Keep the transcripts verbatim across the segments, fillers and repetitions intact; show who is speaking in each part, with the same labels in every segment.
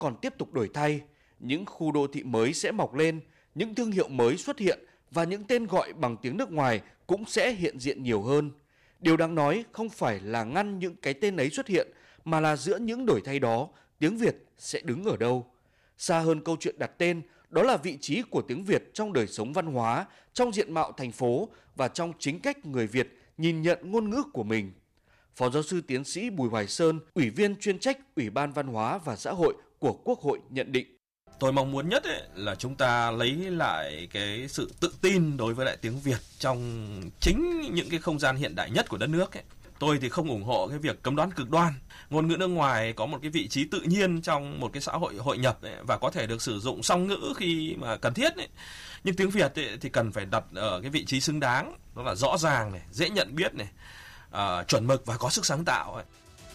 Speaker 1: còn tiếp tục đổi thay, những khu đô thị mới sẽ mọc lên, những thương hiệu mới xuất hiện và những tên gọi bằng tiếng nước ngoài cũng sẽ hiện diện nhiều hơn. Điều đáng nói không phải là ngăn những cái tên ấy xuất hiện, mà là giữa những đổi thay đó, tiếng Việt sẽ đứng ở đâu. Xa hơn câu chuyện đặt tên, đó là vị trí của tiếng Việt trong đời sống văn hóa, trong diện mạo thành phố và trong chính cách người Việt nhìn nhận ngôn ngữ của mình. Phó giáo sư tiến sĩ Bùi Hoài Sơn, Ủy viên chuyên trách Ủy ban Văn hóa và Xã hội của Quốc hội nhận định.
Speaker 2: Tôi mong muốn nhất ấy là chúng ta lấy lại cái sự tự tin đối với lại tiếng Việt trong chính những cái không gian hiện đại nhất của đất nước ấy. Tôi thì không ủng hộ cái việc cấm đoán cực đoan. Ngôn ngữ nước ngoài có một cái vị trí tự nhiên trong một cái xã hội hội nhập ấy, và có thể được sử dụng song ngữ khi mà cần thiết ấy. Nhưng tiếng Việt ấy, thì cần phải đặt ở cái vị trí xứng đáng, đó là rõ ràng này, dễ nhận biết này, uh, chuẩn mực và có sức sáng tạo ấy.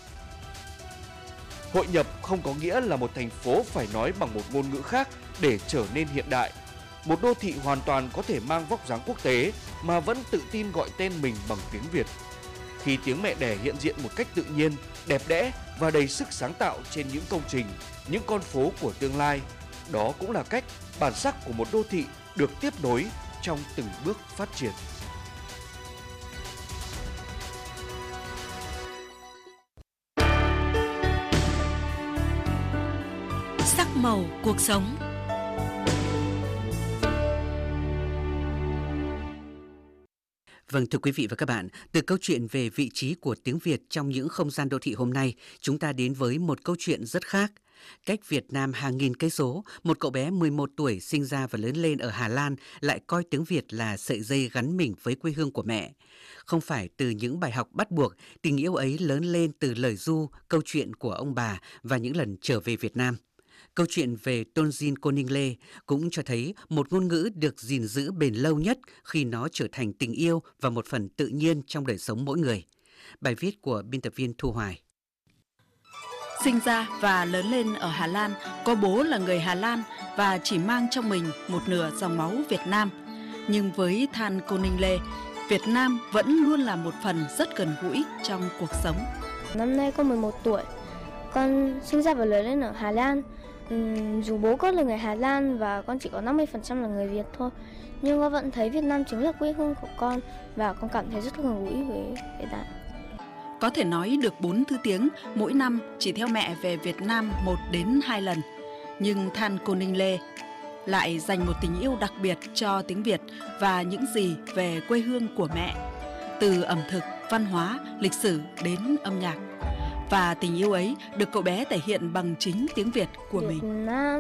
Speaker 1: Hội nhập không có nghĩa là một thành phố phải nói bằng một ngôn ngữ khác để trở nên hiện đại. Một đô thị hoàn toàn có thể mang vóc dáng quốc tế mà vẫn tự tin gọi tên mình bằng tiếng Việt. Khi tiếng mẹ đẻ hiện diện một cách tự nhiên, đẹp đẽ và đầy sức sáng tạo trên những công trình, những con phố của tương lai, đó cũng là cách bản sắc của một đô thị được tiếp nối trong từng bước phát triển.
Speaker 3: Sắc màu cuộc sống.
Speaker 4: Vâng, thưa quý vị và các bạn, từ câu chuyện về vị trí của tiếng Việt trong những không gian đô thị hôm nay, chúng ta đến với một câu chuyện rất khác. Cách Việt Nam hàng nghìn cây số, một cậu bé mười một tuổi sinh ra và lớn lên ở Hà Lan lại coi tiếng Việt là sợi dây gắn mình với quê hương của mẹ. Không phải từ những bài học bắt buộc, tình yêu ấy lớn lên từ lời ru, câu chuyện của ông bà và những lần trở về Việt Nam. Câu chuyện về Tonjin Koningle cũng cho thấy một ngôn ngữ được gìn giữ bền lâu nhất khi nó trở thành tình yêu và một phần tự nhiên trong đời sống mỗi người. Bài viết của biên tập viên Thu Hoài.
Speaker 5: Sinh ra và lớn lên ở Hà Lan, có bố là người Hà Lan và chỉ mang trong mình một nửa dòng máu Việt Nam. Nhưng với Than Koningle, Việt Nam vẫn luôn là một phần rất gần gũi trong cuộc sống.
Speaker 6: Năm nay con mười một tuổi, con sinh ra và lớn lên ở Hà Lan. Uhm, dù bố con là người Hà Lan và con chỉ có năm mươi phần trăm là người Việt thôi, nhưng con vẫn thấy Việt Nam chính là quê hương của con và con cảm thấy rất gần gũi với Việt Nam.
Speaker 5: Có thể nói được bốn thứ tiếng, mỗi năm chỉ theo mẹ về Việt Nam một đến hai lần. Nhưng Than Koningle lại dành một tình yêu đặc biệt cho tiếng Việt và những gì về quê hương của mẹ, từ ẩm thực, văn hóa, lịch sử đến âm nhạc. Và tình yêu ấy được cậu bé thể hiện bằng chính tiếng Việt của
Speaker 6: Việt
Speaker 5: mình.
Speaker 6: Nam.